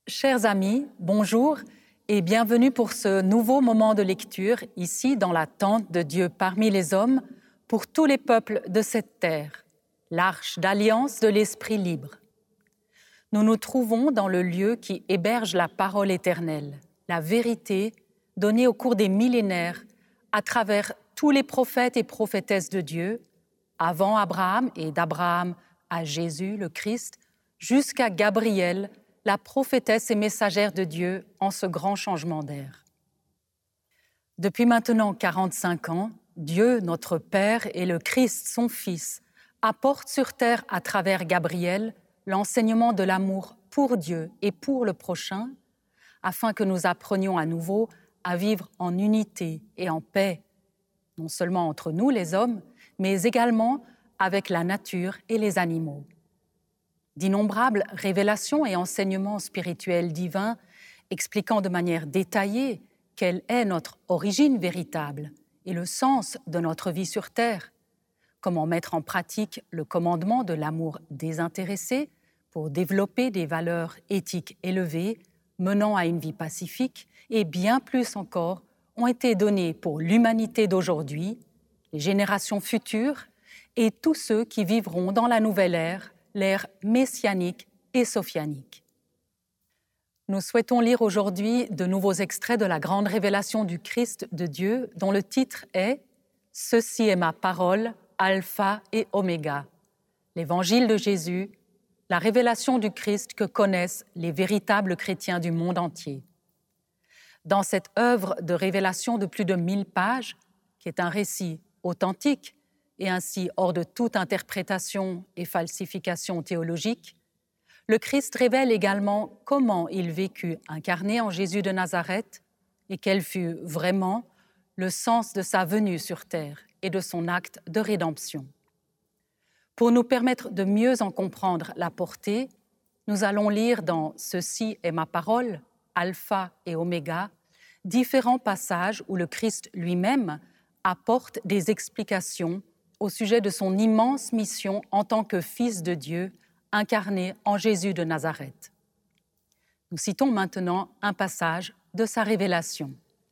Chers amis, bonjour et bienvenue pour ce nouveau moment de lecture ici dans la tente de Dieu parmi les hommes pour tous les peuples de cette terre, l'arche d'alliance de l'Esprit libre. Nous nous trouvons dans le lieu qui héberge la parole éternelle, la vérité donnée au cours des millénaires à travers tous les prophètes et prophétesses de Dieu, avant Abraham et d'Abraham à Jésus le Christ, jusqu'à Gabriel, la prophétesse et messagère de Dieu en ce grand changement d'ère. Depuis maintenant 45 ans, Dieu, notre Père, et le Christ, son Fils, apportent sur terre à travers Gabriel l'enseignement de l'amour pour Dieu et pour le prochain, afin que nous apprenions à nouveau à vivre en unité et en paix, non seulement entre nous les hommes, mais également avec la nature et les animaux. D'innombrables révélations et enseignements spirituels divins expliquant de manière détaillée quelle est notre origine véritable et le sens de notre vie sur Terre, comment mettre en pratique le commandement de l'amour désintéressé pour développer des valeurs éthiques élevées menant à une vie pacifique et bien plus encore ont été donnés pour l'humanité d'aujourd'hui, les générations futures et tous ceux qui vivront dans la nouvelle ère, l'ère messianique et sophianique. Nous souhaitons lire aujourd'hui de nouveaux extraits de la grande révélation du Christ de Dieu, dont le titre est « Ceci est ma parole, Alpha et Oméga », l'évangile de Jésus, la révélation du Christ que connaissent les véritables chrétiens du monde entier. Dans cette œuvre de révélation de plus de 1000 pages, qui est un récit authentique, et ainsi hors de toute interprétation et falsification théologique, le Christ révèle également comment il vécut incarné en Jésus de Nazareth et quel fut vraiment le sens de sa venue sur terre et de son acte de rédemption. Pour nous permettre de mieux en comprendre la portée, nous allons lire dans « Ceci est ma parole », Alpha et Oméga, différents passages où le Christ lui-même apporte des explications au sujet de son immense mission en tant que Fils de Dieu, incarné en Jésus de Nazareth. Nous citons maintenant un passage de sa révélation.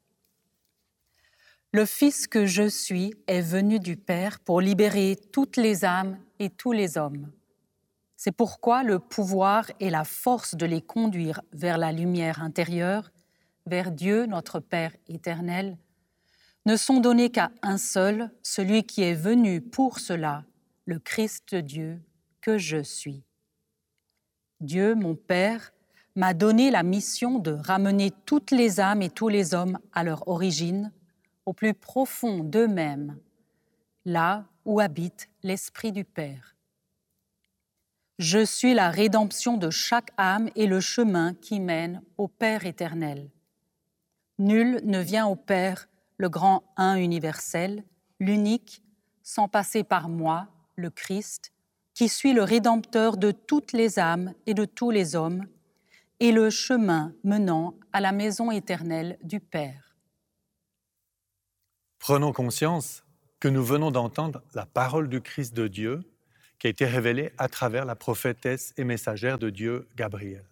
« Le Fils que je suis est venu du Père pour libérer toutes les âmes et tous les hommes. C'est pourquoi le pouvoir et la force de les conduire vers la lumière intérieure, vers Dieu notre Père éternel, ne sont donnés qu'à un seul, celui qui est venu pour cela, le Christ de Dieu, que je suis. Dieu, mon Père, m'a donné la mission de ramener toutes les âmes et tous les hommes à leur origine, au plus profond d'eux-mêmes, là où habite l'Esprit du Père. Je suis la rédemption de chaque âme et le chemin qui mène au Père éternel. Nul ne vient au Père le grand un universel, l'unique, sans passer par moi, le Christ, qui suis le Rédempteur de toutes les âmes et de tous les hommes, et le chemin menant à la maison éternelle du Père. » Prenons conscience que nous venons d'entendre la parole du Christ de Dieu qui a été révélée à travers la prophétesse et messagère de Dieu, Gabriel.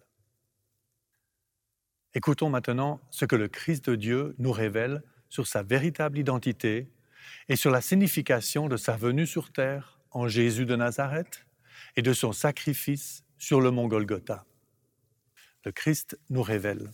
Écoutons maintenant ce que le Christ de Dieu nous révèle sur sa véritable identité et sur la signification de sa venue sur terre en Jésus de Nazareth et de son sacrifice sur le mont Golgotha. Le Christ nous révèle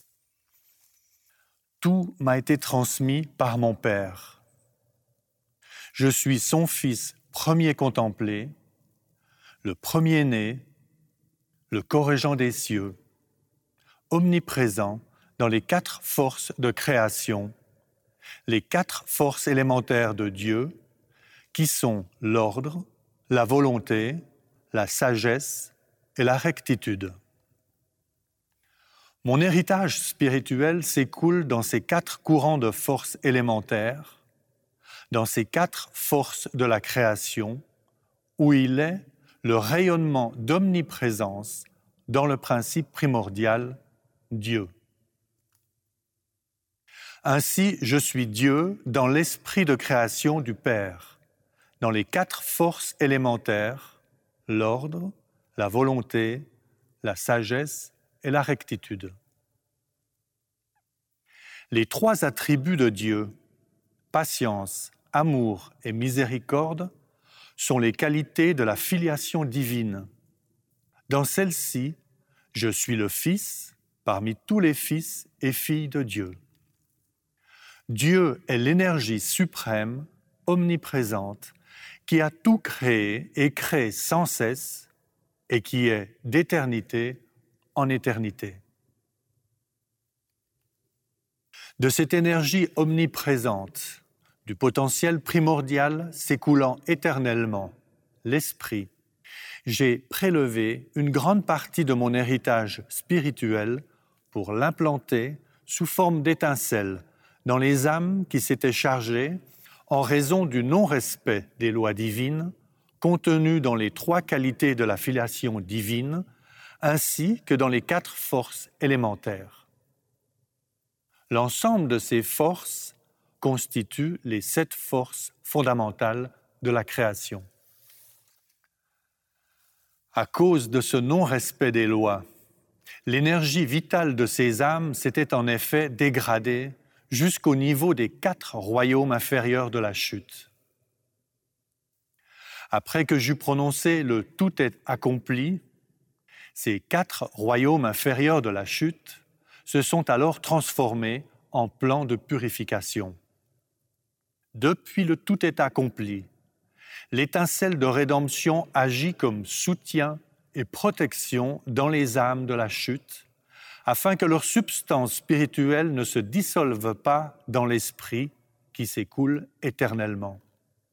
« Tout m'a été transmis par mon Père. Je suis son Fils premier contemplé, le premier-né, le corrigant des cieux, omniprésent dans les 4 forces de création, les 4 forces élémentaires de Dieu, qui sont l'ordre, la volonté, la sagesse et la rectitude. Mon héritage spirituel s'écoule dans ces 4 courants de forces élémentaires, dans ces 4 forces de la création, où il est le rayonnement d'omniprésence dans le principe primordial, Dieu. Ainsi, je suis Dieu dans l'esprit de création du Père, dans les 4 forces élémentaires, l'ordre, la volonté, la sagesse et la rectitude. Les trois attributs de Dieu, patience, amour et miséricorde, sont les qualités de la filiation divine. Dans celle-ci, je suis le Fils parmi tous les fils et filles de Dieu. Dieu est l'énergie suprême, omniprésente, qui a tout créé et crée sans cesse et qui est d'éternité en éternité. De cette énergie omniprésente, du potentiel primordial s'écoulant éternellement, l'esprit, j'ai prélevé une grande partie de mon héritage spirituel pour l'implanter sous forme d'étincelles dans les âmes qui s'étaient chargées en raison du non-respect des lois divines contenues dans les trois qualités de la filiation divine ainsi que dans les 4 forces élémentaires. L'ensemble de ces forces constitue les 7 forces fondamentales de la création. À cause de ce non-respect des lois, l'énergie vitale de ces âmes s'était en effet dégradée jusqu'au niveau des 4 royaumes inférieurs de la chute. Après que j'eus prononcé le « tout est accompli », ces 4 royaumes inférieurs de la chute se sont alors transformés en plan de purification. Depuis le tout est accompli, l'étincelle de rédemption agit comme soutien et protection dans les âmes de la chute, afin que leur substance spirituelle ne se dissolve pas dans l'esprit qui s'écoule éternellement.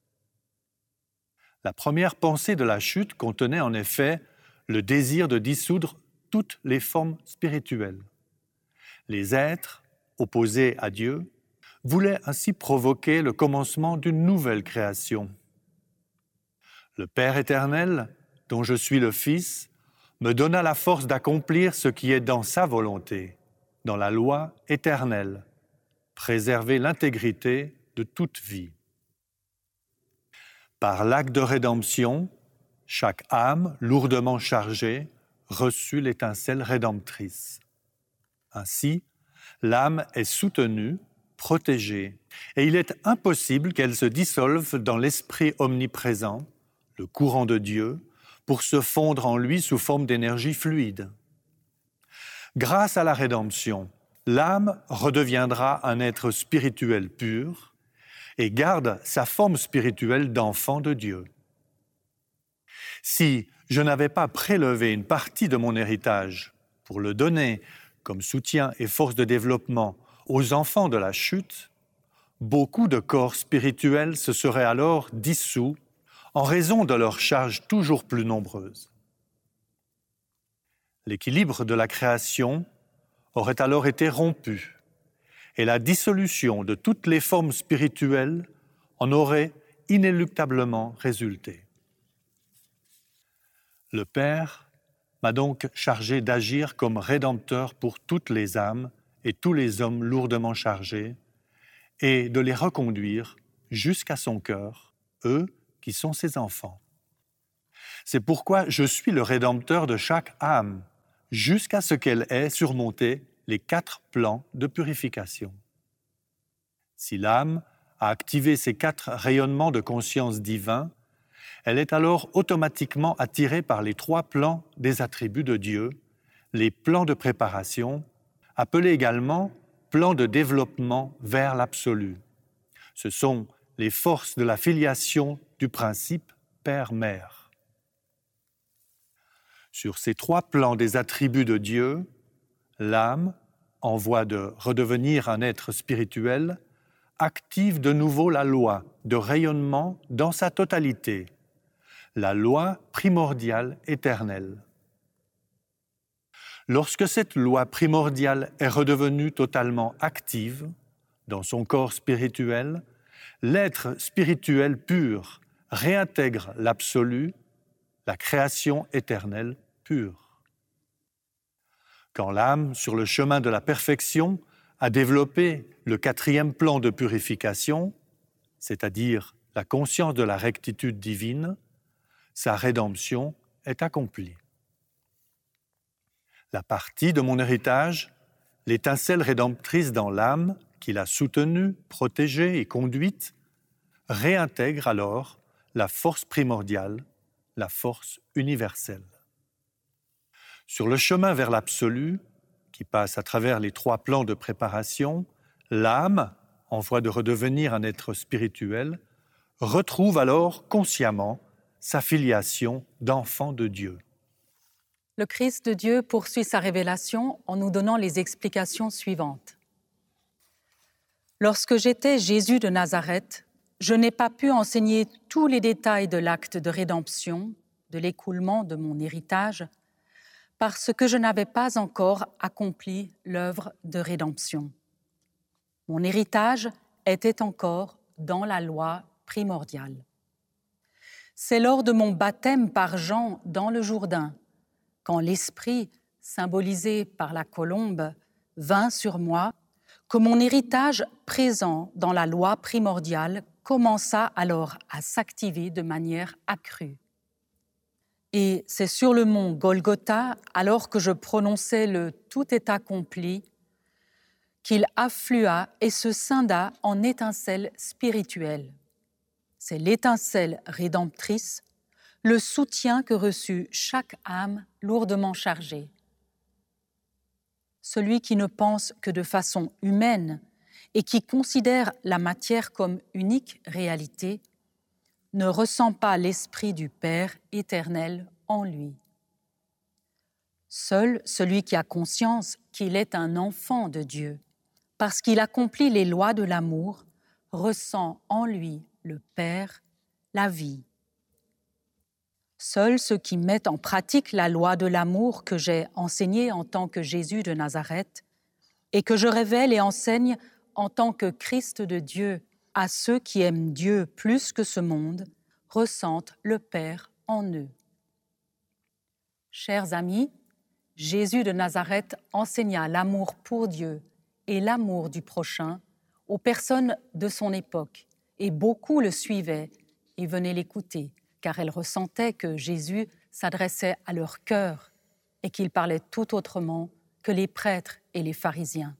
La première pensée de la chute contenait en effet le désir de dissoudre toutes les formes spirituelles. Les êtres, opposés à Dieu, voulaient ainsi provoquer le commencement d'une nouvelle création. Le Père éternel, dont je suis le Fils, me donna la force d'accomplir ce qui est dans sa volonté, dans la loi éternelle, préserver l'intégrité de toute vie. Par l'acte de rédemption, chaque âme lourdement chargée reçut l'étincelle rédemptrice. Ainsi, l'âme est soutenue, protégée, et il est impossible qu'elle se dissolve dans l'esprit omniprésent, le courant de Dieu, pour se fondre en lui sous forme d'énergie fluide. Grâce à la rédemption, l'âme redeviendra un être spirituel pur et garde sa forme spirituelle d'enfant de Dieu. Si je n'avais pas prélevé une partie de mon héritage pour le donner comme soutien et force de développement aux enfants de la chute, beaucoup de corps spirituels se seraient alors dissous en raison de leurs charges toujours plus nombreuses. L'équilibre de la création aurait alors été rompu et la dissolution de toutes les formes spirituelles en aurait inéluctablement résulté. Le Père m'a donc chargé d'agir comme rédempteur pour toutes les âmes et tous les hommes lourdement chargés et de les reconduire jusqu'à son cœur, eux qui sont ses enfants. C'est pourquoi je suis le rédempteur de chaque âme, jusqu'à ce qu'elle ait surmonté les 4 plans de purification. Si l'âme a activé ces 4 rayonnements de conscience divins, elle est alors automatiquement attirée par les 3 plans des attributs de Dieu, les plans de préparation, appelés également plans de développement vers l'absolu. Ce sont les forces de la filiation du principe Père-Mère. Sur ces 3 plans des attributs de Dieu, l'âme, en voie de redevenir un être spirituel, active de nouveau la loi de rayonnement dans sa totalité, la loi primordiale éternelle. Lorsque cette loi primordiale est redevenue totalement active dans son corps spirituel, l'être spirituel pur réintègre l'absolu, la création éternelle pure. Quand l'âme, sur le chemin de la perfection, a développé le 4e plan de purification, c'est-à-dire la conscience de la rectitude divine, sa rédemption est accomplie. La partie de mon héritage, l'étincelle rédemptrice dans l'âme qui l'a soutenue, protégée et conduite, réintègre alors la force primordiale, la force universelle. Sur le chemin vers l'absolu, qui passe à travers les 3 plans de préparation, l'âme, en voie de redevenir un être spirituel, retrouve alors consciemment sa filiation d'enfant de Dieu. Le Christ de Dieu poursuit sa révélation en nous donnant les explications suivantes. Lorsque j'étais Jésus de Nazareth, je n'ai pas pu enseigner tous les détails de l'acte de rédemption, de l'écoulement de mon héritage, parce que je n'avais pas encore accompli l'œuvre de rédemption. Mon héritage était encore dans la loi primordiale. C'est lors de mon baptême par Jean dans le Jourdain, quand l'Esprit, symbolisé par la colombe, vint sur moi, que mon héritage présent dans la loi primordiale commença alors à s'activer de manière accrue. Et c'est sur le mont Golgotha, alors que je prononçais le « tout est accompli », qu'il afflua et se scinda en étincelle spirituelle. C'est l'étincelle rédemptrice, le soutien que reçut chaque âme lourdement chargée. Celui qui ne pense que de façon humaine et qui considère la matière comme unique réalité ne ressent pas l'esprit du Père éternel en lui. Seul celui qui a conscience qu'il est un enfant de Dieu, parce qu'il accomplit les lois de l'amour, ressent en lui le Père, la vie. Seuls ceux qui mettent en pratique la loi de l'amour que j'ai enseignée en tant que Jésus de Nazareth et que je révèle et enseigne en tant que Christ de Dieu à ceux qui aiment Dieu plus que ce monde, ressentent le Père en eux. Chers amis, Jésus de Nazareth enseigna l'amour pour Dieu et l'amour du prochain aux personnes de son époque, et beaucoup le suivaient et venaient l'écouter, car elles ressentaient que Jésus s'adressait à leur cœur et qu'il parlait tout autrement que les prêtres et les pharisiens.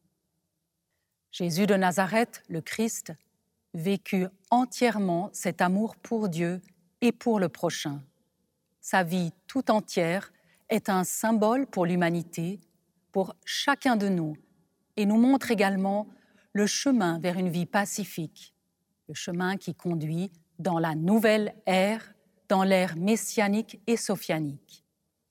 Jésus de Nazareth, le Christ, vécut entièrement cet amour pour Dieu et pour le prochain. Sa vie tout entière est un symbole pour l'humanité, pour chacun de nous, et nous montre également le chemin vers une vie pacifique, le chemin qui conduit dans la nouvelle ère, dans l'ère messianique et sophianique.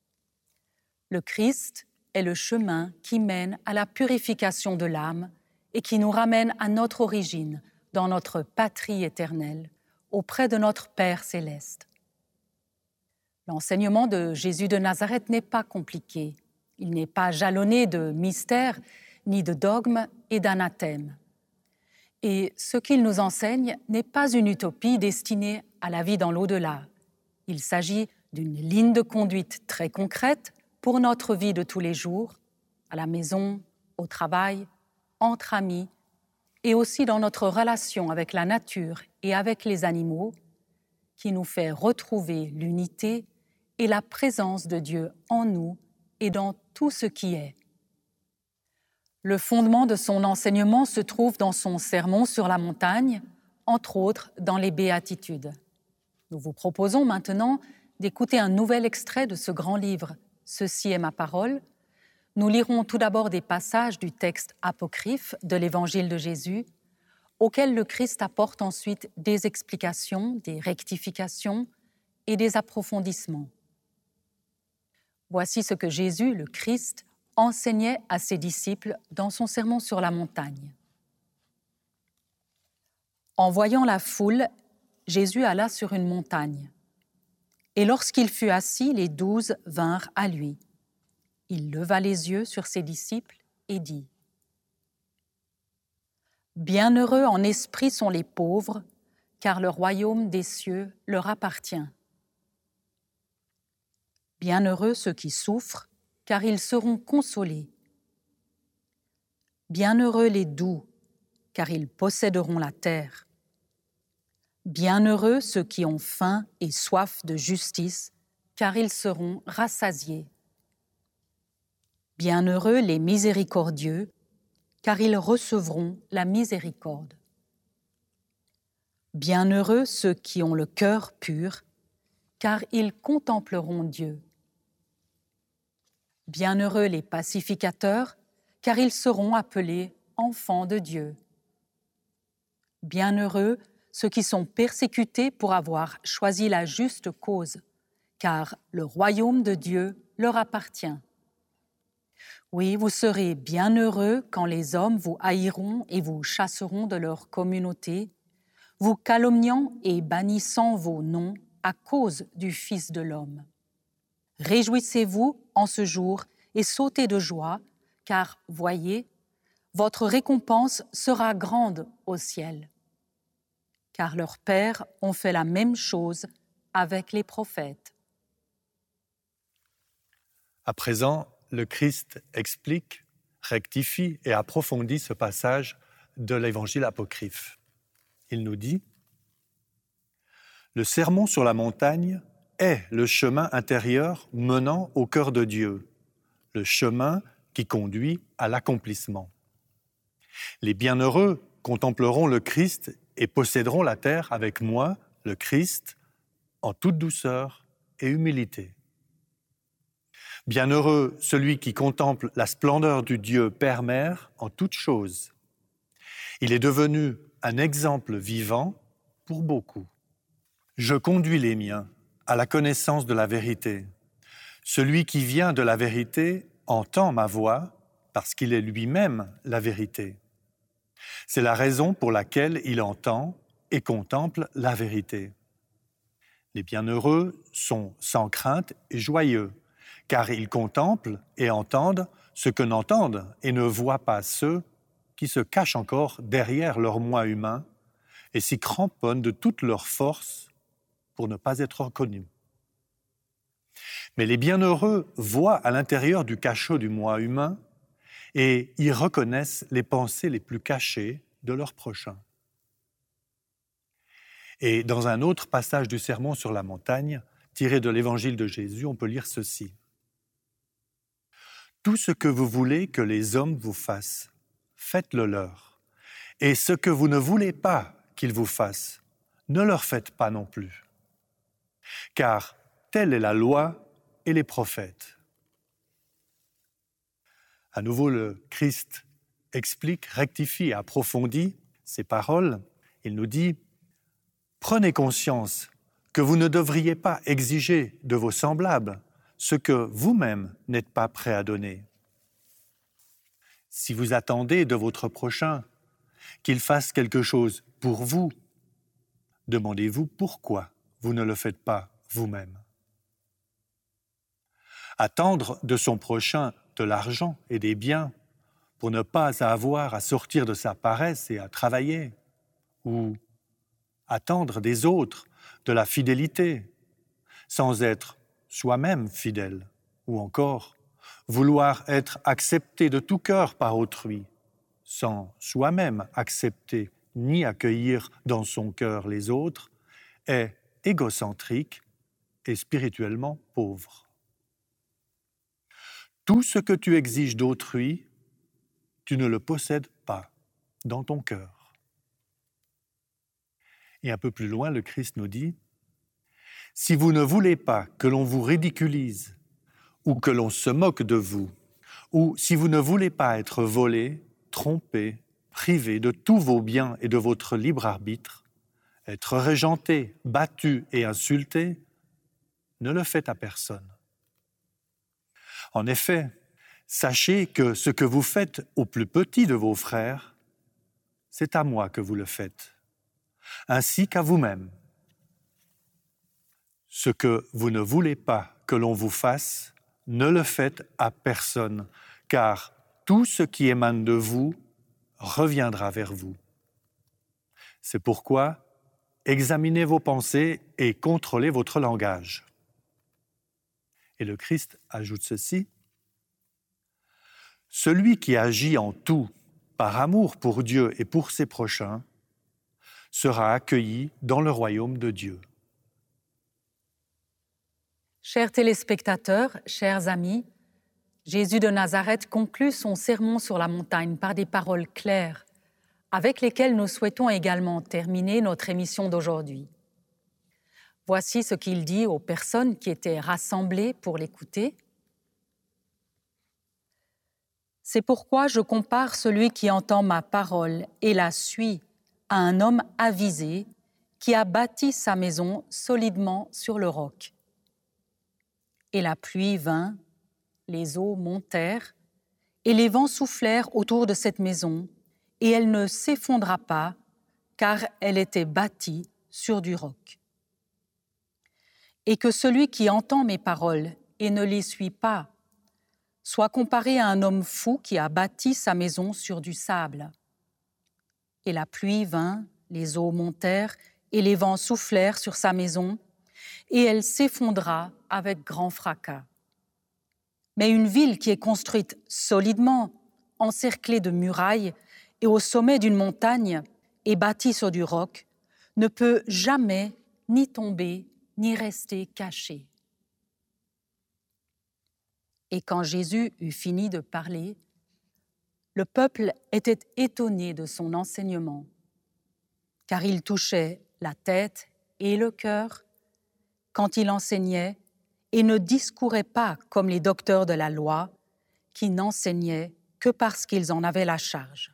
Le Christ est le chemin qui mène à la purification de l'âme et qui nous ramène à notre origine, dans notre patrie éternelle, auprès de notre Père céleste. L'enseignement de Jésus de Nazareth n'est pas compliqué. Il n'est pas jalonné de mystères, ni de dogmes et d'anathèmes. Et ce qu'il nous enseigne n'est pas une utopie destinée à la vie dans l'au-delà. Il s'agit d'une ligne de conduite très concrète pour notre vie de tous les jours, à la maison, au travail, entre amis, et aussi dans notre relation avec la nature et avec les animaux, qui nous fait retrouver l'unité et la présence de Dieu en nous et dans tout ce qui est. Le fondement de son enseignement se trouve dans son sermon sur la montagne, entre autres dans les Béatitudes. Nous vous proposons maintenant d'écouter un nouvel extrait de ce grand livre, « Ceci est ma parole ». Nous lirons tout d'abord des passages du texte apocryphe de l'Évangile de Jésus, auxquels le Christ apporte ensuite des explications, des rectifications et des approfondissements. Voici ce que Jésus, le Christ, enseignait à ses disciples dans son sermon sur la montagne. En voyant la foule, Jésus alla sur une montagne. Et lorsqu'il fut assis, les 12 vinrent à lui. Il leva les yeux sur ses disciples et dit : « Bienheureux en esprit sont les pauvres, car le royaume des cieux leur appartient. Bienheureux ceux qui souffrent, car ils seront consolés. Bienheureux les doux, car ils posséderont la terre. Bienheureux ceux qui ont faim et soif de justice, car ils seront rassasiés. Bienheureux les miséricordieux, car ils recevront la miséricorde. Bienheureux ceux qui ont le cœur pur, car ils contempleront Dieu. Bienheureux les pacificateurs, car ils seront appelés enfants de Dieu. Bienheureux ceux qui sont persécutés pour avoir choisi la juste cause, car le royaume de Dieu leur appartient. Oui, vous serez bienheureux quand les hommes vous haïront et vous chasseront de leur communauté, vous calomniant et bannissant vos noms à cause du Fils de l'homme. Réjouissez-vous en ce jour et sautez de joie, car, voyez, votre récompense sera grande au ciel. Car leurs pères ont fait la même chose avec les prophètes. À présent, le Christ explique, rectifie et approfondit ce passage de l'Évangile apocryphe. Il nous dit « Le sermon sur la montagne est le chemin intérieur menant au cœur de Dieu, le chemin qui conduit à l'accomplissement. Les bienheureux contempleront le Christ et posséderont la terre avec moi, le Christ, en toute douceur et humilité. Bienheureux celui qui contemple la splendeur du Dieu Père-Mère en toutes choses. Il est devenu un exemple vivant pour beaucoup. Je conduis les miens à la connaissance de la vérité. Celui qui vient de la vérité entend ma voix parce qu'il est lui-même la vérité. C'est la raison pour laquelle il entend et contemple la vérité. Les bienheureux sont sans crainte et joyeux, car ils contemplent et entendent ce que n'entendent et ne voient pas ceux qui se cachent encore derrière leur moi humain et s'y cramponnent de toute leur force pour ne pas être reconnus. Mais les bienheureux voient à l'intérieur du cachot du moi humain et y reconnaissent les pensées les plus cachées de leur prochain. Et dans un autre passage du Sermon sur la montagne, tiré de l'Évangile de Jésus, on peut lire ceci. « Tout ce que vous voulez que les hommes vous fassent, faites-le leur. Et ce que vous ne voulez pas qu'ils vous fassent, ne leur faites pas non plus. Car telle est la loi et les prophètes. » À nouveau, le Christ explique, rectifie et approfondit ces paroles. Il nous dit « Prenez conscience que vous ne devriez pas exiger de vos semblables ce que vous-même n'êtes pas prêt à donner. Si vous attendez de votre prochain qu'il fasse quelque chose pour vous, demandez-vous pourquoi vous ne le faites pas vous-même. Attendre de son prochain de l'argent et des biens pour ne pas avoir à sortir de sa paresse et à travailler, ou attendre des autres de la fidélité sans être soi-même fidèle, ou encore vouloir être accepté de tout cœur par autrui sans soi-même accepter ni accueillir dans son cœur les autres, est égocentrique et spirituellement pauvre. Tout ce que tu exiges d'autrui, tu ne le possèdes pas dans ton cœur. Et un peu plus loin, le Christ nous dit « Si vous ne voulez pas que l'on vous ridiculise ou que l'on se moque de vous, ou si vous ne voulez pas être volé, trompé, privé de tous vos biens et de votre libre arbitre, être régenté, battu et insulté, ne le faites à personne. En effet, sachez que ce que vous faites au plus petit de vos frères, c'est à moi que vous le faites, ainsi qu'à vous-même. Ce que vous ne voulez pas que l'on vous fasse, ne le faites à personne, car tout ce qui émane de vous reviendra vers vous. C'est pourquoi examinez vos pensées et contrôlez votre langage. » Et le Christ ajoute ceci, « Celui qui agit en tout par amour pour Dieu et pour ses prochains sera accueilli dans le royaume de Dieu. » Chers téléspectateurs, chers amis, Jésus de Nazareth conclut son sermon sur la montagne par des paroles claires, avec lesquelles nous souhaitons également terminer notre émission d'aujourd'hui. Voici ce qu'il dit aux personnes qui étaient rassemblées pour l'écouter. « C'est pourquoi je compare celui qui entend ma parole et la suit à un homme avisé qui a bâti sa maison solidement sur le roc. Et la pluie vint, les eaux montèrent, et les vents soufflèrent autour de cette maison, et elle ne s'effondra pas, car elle était bâtie sur du roc. Et que celui qui entend mes paroles et ne les suit pas soit comparé à un homme fou qui a bâti sa maison sur du sable. Et la pluie vint, les eaux montèrent, et les vents soufflèrent sur sa maison, et elle s'effondra avec grand fracas. Mais une ville qui est construite solidement, encerclée de murailles et au sommet d'une montagne et bâtie sur du roc, ne peut jamais ni tomber ni rester cachée. » Et quand Jésus eut fini de parler, le peuple était étonné de son enseignement, car il touchait la tête et le cœur quand il enseignait et ne discourait pas comme les docteurs de la loi qui n'enseignaient que parce qu'ils en avaient la charge.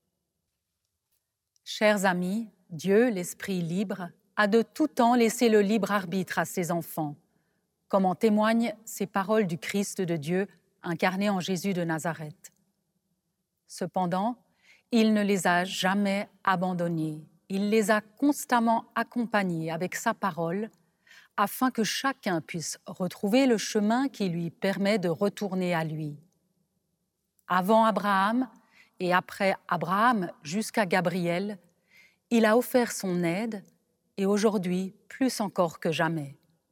Chers amis, Dieu, l'Esprit libre, a de tout temps laissé le libre arbitre à ses enfants, comme en témoignent ces paroles du Christ de Dieu incarné en Jésus de Nazareth. Cependant, il ne les a jamais abandonnés. Il les a constamment accompagnés avec sa parole afin que chacun puisse retrouver le chemin qui lui permet de retourner à lui. Avant Abraham et après Abraham jusqu'à Gabriel, il a offert son aide et aujourd'hui plus encore que jamais.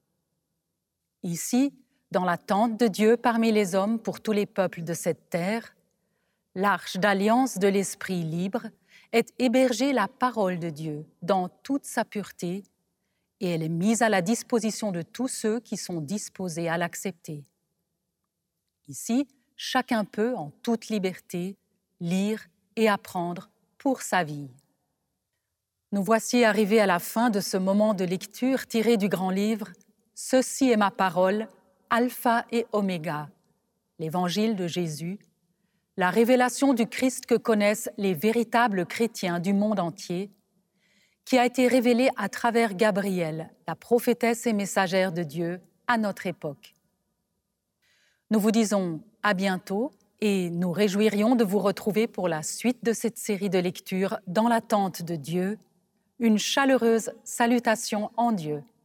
Ici, dans la tente de Dieu parmi les hommes pour tous les peuples de cette terre, l'arche d'alliance de l'Esprit libre est hébergée la parole de Dieu dans toute sa pureté et elle est mise à la disposition de tous ceux qui sont disposés à l'accepter. Ici, chacun peut, en toute liberté, lire et apprendre pour sa vie. Nous voici arrivés à la fin de ce moment de lecture tiré du grand livre « Ceci est ma parole, Alpha et Oméga », l'évangile de Jésus, la révélation du Christ que connaissent les véritables chrétiens du monde entier, qui a été révélée à travers Gabriel, la prophétesse et messagère de Dieu, à notre époque. Nous vous disons à bientôt et nous réjouirions de vous retrouver pour la suite de cette série de lectures dans l'attente de Dieu. Une chaleureuse salutation en Dieu.